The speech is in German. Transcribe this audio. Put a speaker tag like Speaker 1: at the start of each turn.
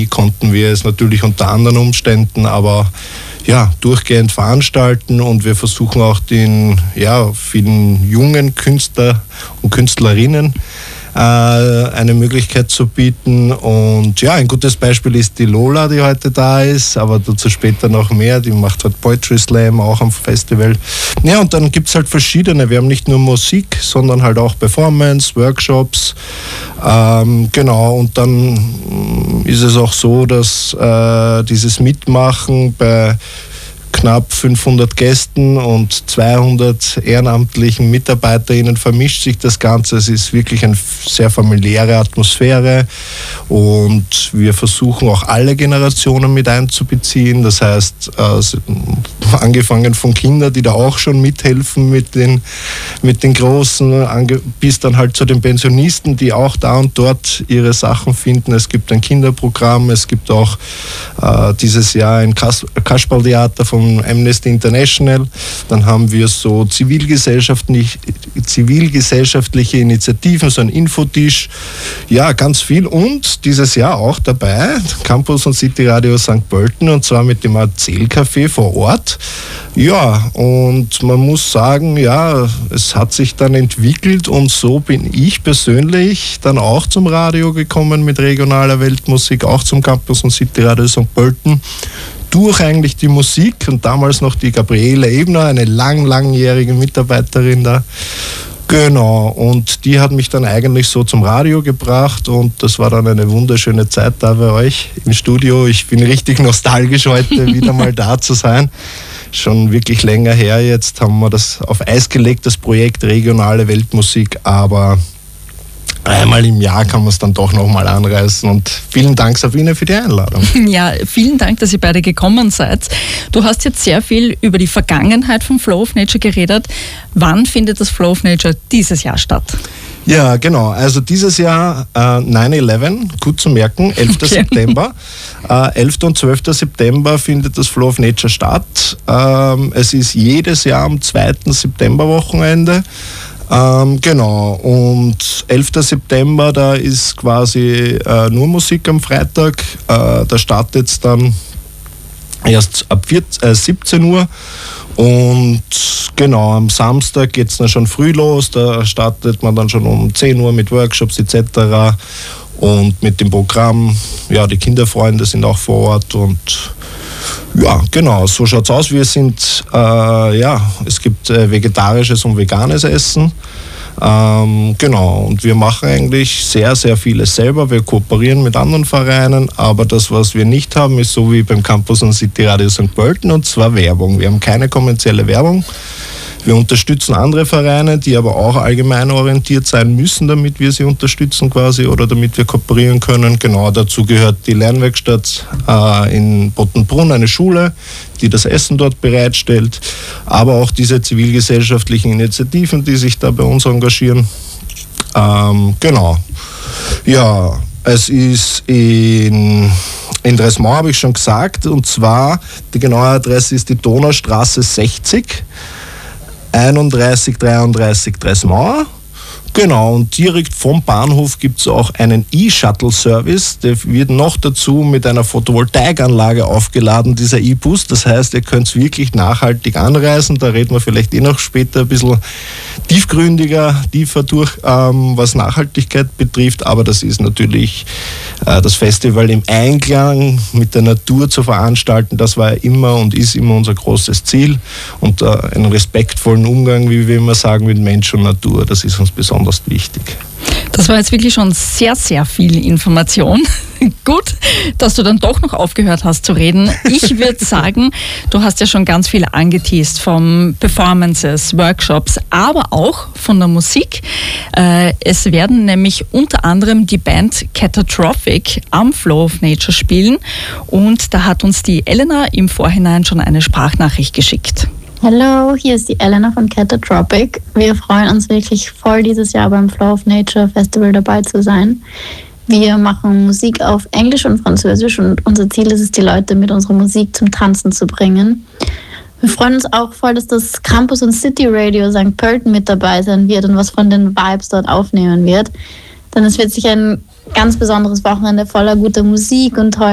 Speaker 1: Pandemie konnten wir es natürlich unter anderen Umständen, aber durchgehend veranstalten, und wir versuchen auch den vielen jungen Künstler und Künstlerinnen eine Möglichkeit zu bieten. Und ein gutes Beispiel ist die Lola, die heute da ist, aber dazu später noch mehr. Die macht halt Poetry Slam auch am Festival. Ja, und dann gibt es halt verschiedene. Wir haben nicht nur Musik, sondern halt auch Performance, Workshops. Und dann ist es auch so, dass dieses Mitmachen bei knapp 500 Gästen und 200 ehrenamtlichen MitarbeiterInnen vermischt sich das Ganze. Es ist wirklich eine sehr familiäre Atmosphäre, und wir versuchen auch alle Generationen mit einzubeziehen. Das heißt, angefangen von Kindern, die da auch schon mithelfen mit den Großen, bis dann halt zu den Pensionisten, die auch da und dort ihre Sachen finden. Es gibt ein Kinderprogramm, es gibt auch dieses Jahr ein Kasperltheater von Amnesty International. Dann haben wir so zivilgesellschaftliche Initiativen, so ein Infotisch. Ja, ganz viel. Und dieses Jahr auch dabei Campus und City Radio St. Pölten, und zwar mit dem Erzählcafé vor Ort. Ja, und man muss sagen, es hat sich dann entwickelt, und so bin ich persönlich dann auch zum Radio gekommen mit regionaler Weltmusik, auch zum Campus und City Radio St. Pölten. Durch eigentlich die Musik, und damals noch die Gabriele Ebner, eine langjährige Mitarbeiterin da. Genau, und die hat mich dann eigentlich so zum Radio gebracht, und das war dann eine wunderschöne Zeit da bei euch im Studio. Ich bin richtig nostalgisch heute, wieder mal da zu sein. Schon wirklich länger her jetzt haben wir das auf Eis gelegt, das Projekt regionale Weltmusik, aber einmal im Jahr kann man es dann doch nochmal anreißen, und vielen Dank, Sabine, für die Einladung.
Speaker 2: Ja, vielen Dank, dass ihr beide gekommen seid. Du hast jetzt sehr viel über die Vergangenheit vom Flow of Nature geredet. Wann findet das Flow of Nature dieses Jahr statt?
Speaker 1: Ja, genau. Also dieses Jahr 9/11, gut zu merken, 11.
Speaker 2: Okay.
Speaker 1: September. 11. und 12. September findet das Flow of Nature statt. Es ist jedes Jahr am 2. Septemberwochenende. Genau, und 11. September, da ist quasi nur Musik am Freitag. Da startet es dann erst ab 17 Uhr. Und genau, am Samstag geht es dann schon früh los. Da startet man dann schon um 10 Uhr mit Workshops etc. Und mit dem Programm, die Kinderfreunde sind auch vor Ort, und ja, genau, so schaut's aus. Wir sind, es gibt vegetarisches und veganes Essen. Genau, und wir machen eigentlich sehr, sehr vieles selber. Wir kooperieren mit anderen Vereinen, aber das, was wir nicht haben, ist so wie beim Campus und City Radio St. Pölten, und zwar Werbung. Wir haben keine kommerzielle Werbung. Wir unterstützen andere Vereine, die aber auch allgemein orientiert sein müssen, damit wir sie unterstützen quasi oder damit wir kooperieren können. Genau, dazu gehört die Lernwerkstatt in Bottenbrunn, eine Schule, die das Essen dort bereitstellt, aber auch diese zivilgesellschaftlichen Initiativen, die sich da bei uns engagieren. Genau. Ja, es ist in Dresmau, habe ich schon gesagt, und zwar die genaue Adresse ist die Donaustraße 60. 3133 Dresmau. Genau, und direkt vom Bahnhof gibt es auch einen E-Shuttle-Service. Der wird noch dazu mit einer Photovoltaikanlage aufgeladen, dieser E-Bus. Das heißt, ihr könnt wirklich nachhaltig anreisen. Da reden wir vielleicht noch später ein bisschen tiefer durch, was Nachhaltigkeit betrifft. Aber das ist natürlich das Festival im Einklang mit der Natur zu veranstalten. Das war ja immer und ist immer unser großes Ziel. Und einen respektvollen Umgang, wie wir immer sagen, mit Mensch und Natur, das ist uns besonders wichtig.
Speaker 2: Das war jetzt wirklich schon sehr, sehr viel Information. Gut, dass du dann doch noch aufgehört hast zu reden. Ich würde sagen, du hast ja schon ganz viel angeteast von Performances, Workshops, aber auch von der Musik. Es werden nämlich unter anderem die Band Catastrophic am Flow of Nature spielen, und da hat uns die Elena im Vorhinein schon eine Sprachnachricht geschickt.
Speaker 3: Hallo, hier ist die Elena von Catastrophic. Wir freuen uns wirklich voll, dieses Jahr beim Flow of Nature Festival dabei zu sein. Wir machen Musik auf Englisch und Französisch, und unser Ziel ist es, die Leute mit unserer Musik zum Tanzen zu bringen. Wir freuen uns auch voll, dass das Campus und City Radio St. Pölten mit dabei sein wird und was von den Vibes dort aufnehmen wird. Denn es wird sich ein ganz besonderes Wochenende voller guter Musik und